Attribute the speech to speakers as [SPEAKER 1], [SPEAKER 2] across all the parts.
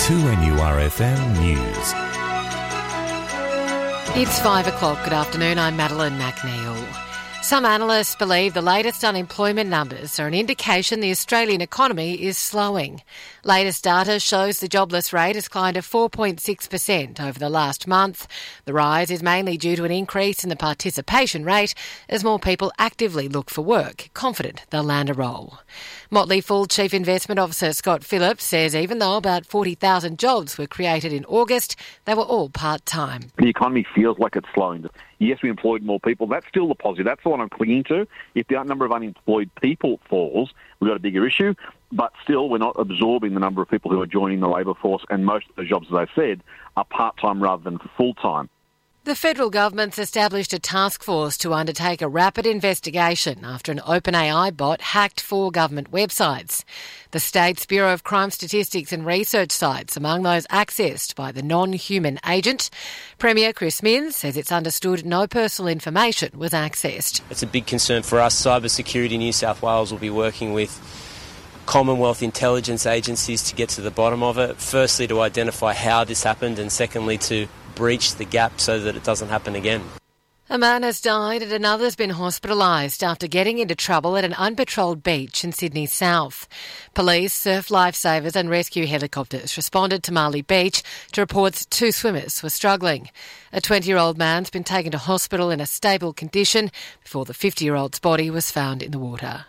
[SPEAKER 1] 2NURFM News.
[SPEAKER 2] It's 5 o'clock. Good afternoon. I'm Madeline McNeil. Some analysts believe the latest unemployment numbers are an indication the Australian economy is slowing. Latest data shows the jobless rate has climbed to 4.6% over the last month. The rise is mainly due to an increase in the participation rate as more people actively look for work, confident they'll land a role. Motley Fool Chief Investment Officer Scott Phillips says even though about 40,000 jobs were created in August, they were all part-time.
[SPEAKER 3] The economy feels like it's slowing. Yes, we employed more people. That's still the positive. That's the one I'm clinging to. If the number of unemployed people falls, we've got a bigger issue. But still, we're not absorbing the number of people who are joining the labour force, and most of the jobs, as I said, are part-time rather than full-time.
[SPEAKER 2] The federal government's established a task force to undertake a rapid investigation after an OpenAI bot hacked 4 government websites. The state's Bureau of Crime Statistics and Research sites among those accessed by the non-human agent. Premier Chris Minns says it's understood no personal information was accessed.
[SPEAKER 4] It's a big concern for us. Cybersecurity New South Wales will be working with Commonwealth intelligence agencies to get to the bottom of it. Firstly, to identify how this happened, and secondly, to breach the gap so that it doesn't happen again.
[SPEAKER 2] A man has died and another's been hospitalised after getting into trouble at an unpatrolled beach in Sydney South. Police, surf lifesavers and rescue helicopters responded to Marley Beach to reports 2 swimmers were struggling. A 20-year-old man's been taken to hospital in a stable condition before the 50-year-old's body was found in the water.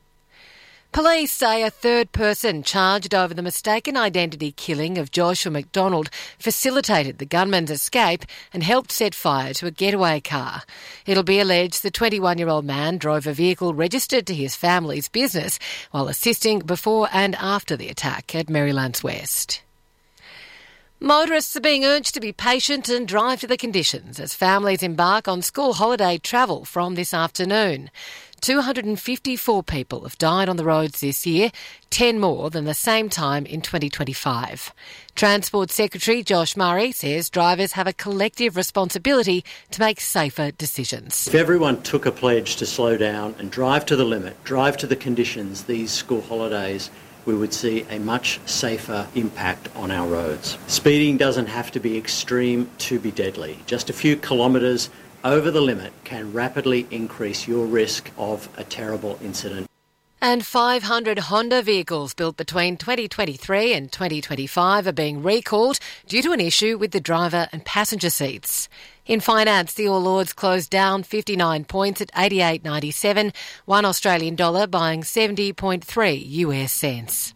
[SPEAKER 2] Police say a third person charged over the mistaken identity killing of Joshua McDonald facilitated the gunman's escape and helped set fire to a getaway car. It'll be alleged the 21-year-old man drove a vehicle registered to his family's business while assisting before and after the attack at Merrylands West. Motorists are being urged to be patient and drive to the conditions as families embark on school holiday travel from this afternoon. 254 people have died on the roads this year, 10 more than the same time in 2025. Transport Secretary Josh Murray says drivers have a collective responsibility to make safer decisions.
[SPEAKER 5] If everyone took a pledge to slow down and drive to the limit, drive to the conditions these school holidays, we would see a much safer impact on our roads. Speeding doesn't have to be extreme to be deadly. Just a few kilometres over the limit can rapidly increase your risk of a terrible incident.
[SPEAKER 2] And 500 Honda vehicles built between 2023 and 2025 are being recalled due to an issue with the driver and passenger seats. In finance, the All Ords closed down 59 points at 88.97, $1 Australian dollar buying 70.3 US cents.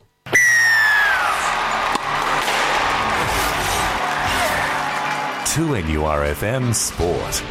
[SPEAKER 1] To NURFM Sport.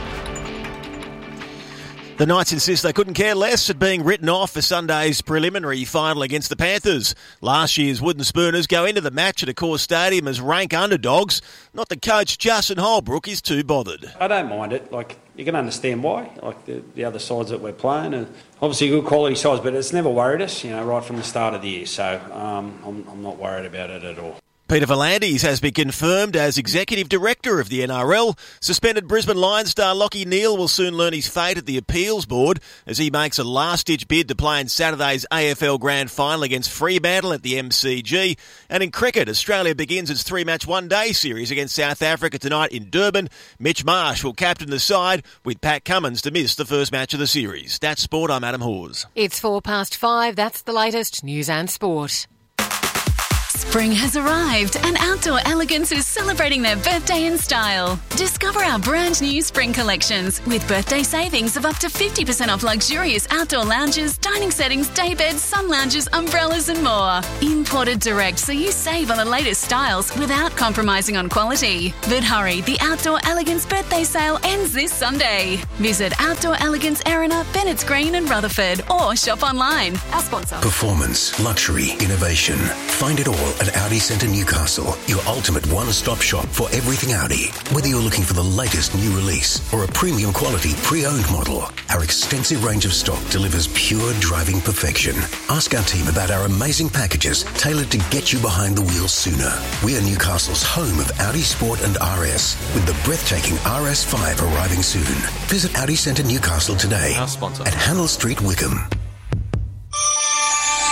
[SPEAKER 6] The Knights insist they couldn't care less at being written off for Sunday's preliminary final against the Panthers. Last year's Wooden Spooners go into the match at Accor Stadium as rank underdogs. Not that coach Justin Holbrook is too bothered.
[SPEAKER 7] I don't mind it. You can understand why. The other sides that we're playing are obviously good quality sides, but it's never worried us, right from the start of the year. So I'm not worried about it at all.
[SPEAKER 6] Peter V'landys has been confirmed as Executive Director of the NRL. Suspended Brisbane Lions star Lachie Neale will soon learn his fate at the Appeals Board as he makes a last-ditch bid to play in Saturday's AFL Grand Final against Fremantle at the MCG. And in cricket, Australia begins its 3-match one-day series against South Africa tonight in Durban. Mitch Marsh will captain the side with Pat Cummins to miss the first match of the series. That's Sport, I'm Adam Hawes.
[SPEAKER 2] It's 5:04. That's the latest news and sport.
[SPEAKER 8] Spring has arrived and Outdoor Elegance is celebrating their birthday in style. Discover our brand new spring collections with birthday savings of up to 50% off luxurious outdoor lounges, dining settings, day beds, sun lounges, umbrellas and more. Imported direct so you save on the latest styles without compromising on quality. But hurry, the Outdoor Elegance birthday sale ends this Sunday. Visit Outdoor Elegance Erina, Bennett's Green and Rutherford or shop online. Our sponsor.
[SPEAKER 9] Performance, luxury, innovation. Find it all at Audi Centre Newcastle, your ultimate one-stop shop for everything Audi. Whether you're looking for the latest new release or a premium quality pre-owned model, our extensive range of stock delivers pure driving perfection. Ask our team about our amazing packages tailored to get you behind the wheel sooner. We are Newcastle's home of Audi Sport and RS, with the breathtaking RS5 arriving soon. Visit Audi Centre Newcastle today at Hannell Street, Wickham.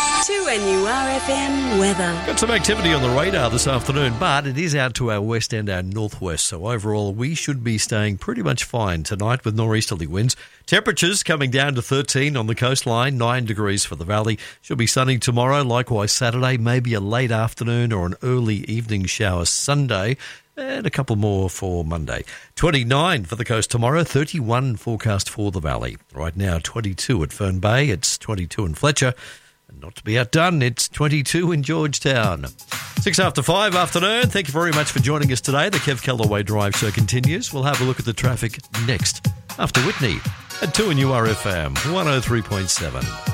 [SPEAKER 10] 2NURFM weather.
[SPEAKER 11] Got some activity on the radar this afternoon, but it is out to our west and our northwest. So overall, we should be staying pretty much fine tonight with nor'easterly winds. Temperatures coming down to 13 on the coastline, 9 degrees for the valley. Should be sunny tomorrow, likewise Saturday, maybe a late afternoon or an early evening shower Sunday. And a couple more for Monday. 29 for the coast tomorrow, 31 forecast for the valley. Right now, 22 at Fern Bay, it's 22 in Fletcher. And not to be outdone, it's 22 in Georgetown. 6 after 5 afternoon. Thank you very much for joining us today. The Kev Callaway Drive Show continues. We'll have a look at the traffic next after Whitney at 2NURFM 103.7.